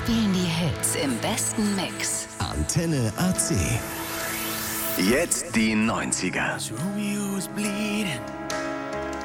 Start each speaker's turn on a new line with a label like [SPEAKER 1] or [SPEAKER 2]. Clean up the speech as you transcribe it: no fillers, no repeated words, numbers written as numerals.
[SPEAKER 1] spielen die Hits im besten Mix.
[SPEAKER 2] Antenne AC. Jetzt die 90er.
[SPEAKER 3] Romeo was bleeding,